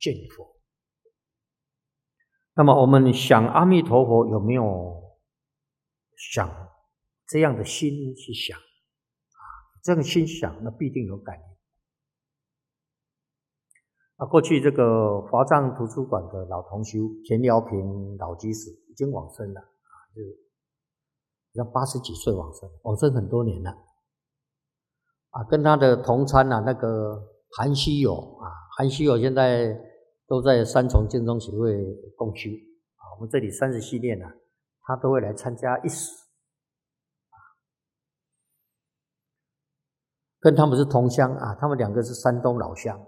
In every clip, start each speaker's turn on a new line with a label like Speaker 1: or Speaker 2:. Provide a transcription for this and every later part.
Speaker 1: 见佛。那么我们想阿弥陀佛有没有想这样的心去想这个心想，那必定有感应。过去这个华藏图书馆的老同修田辽平老居士已经往生了就要80几岁往生很多年了跟他的同参那个韩希友韩希友现在都在三重净宗协会共修我们这里30系列他都会来参加一时跟他们是同乡他们2个是山东老乡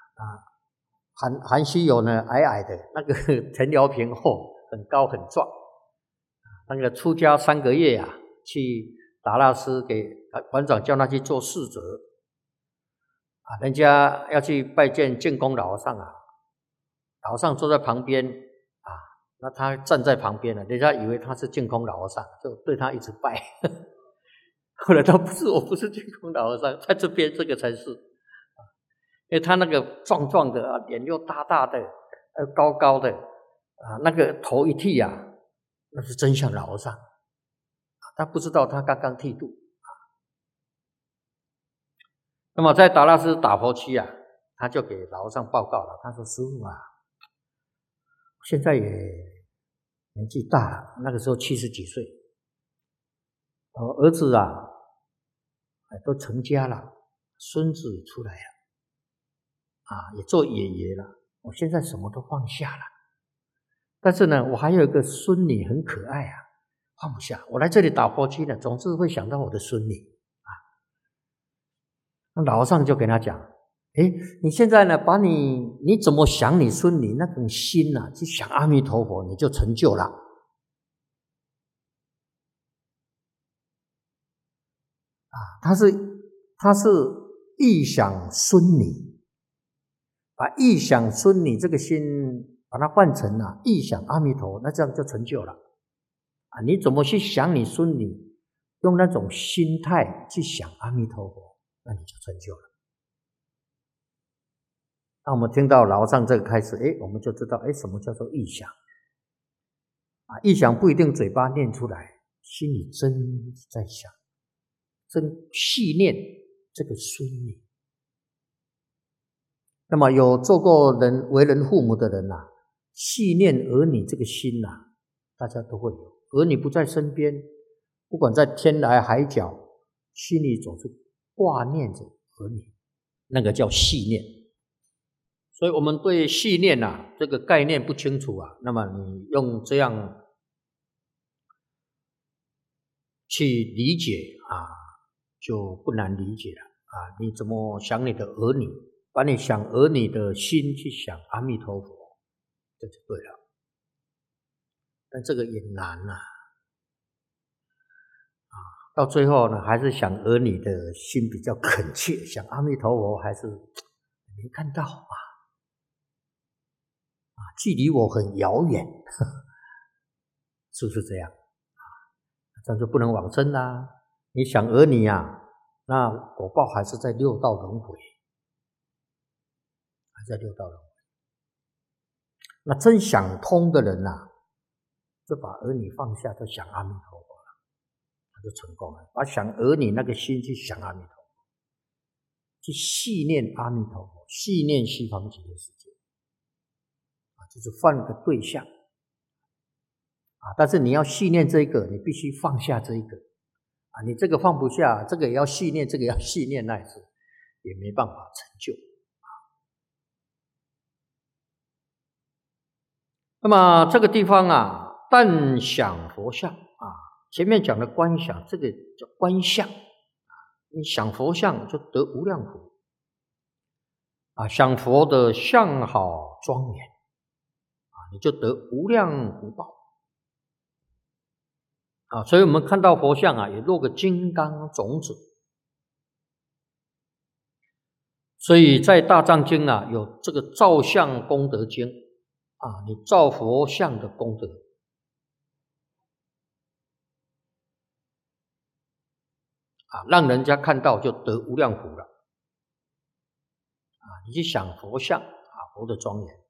Speaker 1: 韩希友呢矮矮的，那个田辽平很高很壮。那个出家3个月去达拉斯给馆长叫他去做侍者人家要去拜见净空老和尚老和尚坐在旁边那他站在旁边了，人家以为他是净空老和尚，就对他一直拜。后来他不是，我不是净空老和尚，在这边这个才是。因为他那个壮壮的脸又大大的高高的那个头一剃那是真像老和尚他不知道他刚刚剃度那么在达拉斯打佛区他就给老和尚报告了，他说师父现在也年纪大了，那个时候70几岁儿子都成家了，孙子也出来了也做爷爷了，我现在什么都放下了，但是呢我还有一个孙女很可爱放不下，我来这里打佛区呢总是会想到我的孙女那老和尚就跟他讲你现在呢把你怎么想你孙女那种心去想阿弥陀佛，你就成就了他是忆想孙女，把忆想孙女这个心把它换成忆想阿弥陀，那这样就成就了你怎么去想你孙女，用那种心态去想阿弥陀佛，那你就成就了。那我们听到老和尚这个开始我们就知道什么叫做忆想忆想不一定嘴巴念出来，心里真在想，真细念这个孙女。那么有做过为人父母的人细念儿女这个心大家都会有。儿女不在身边，不管在天涯海角，心里总是挂念着儿女，那个叫细念。所以我们对细念这个概念不清楚那么你用这样去理解就不难理解了你怎么想你的儿女，把你想儿女的心去想阿弥陀佛，这就对了。但这个也难到最后呢，还是想儿女的心比较恳切，想阿弥陀佛还是没看到距离我很遥远，是不是这样这样就不能往生啦。你想儿女那果报还是在六道轮回，还在六道轮回。那真想通的人就把儿女放下，就想阿弥陀佛了，他就成功了。把想儿女那个心去想阿弥陀佛，去细念阿弥陀佛，细念西方极乐世界就是换个对象但是你要细念这个，你必须放下这个你这个放不下，这个也要细念，这个也要细念，那也没办法成就那么这个地方但想佛像前面讲的观想，这个叫观相你想佛像就得无量福想佛的相好庄严你就得无量福报所以我们看到佛像也落个金刚种子。所以在大藏经有这个造像功德经你造佛像的功德让人家看到就得无量福了你去想佛像多的庄严。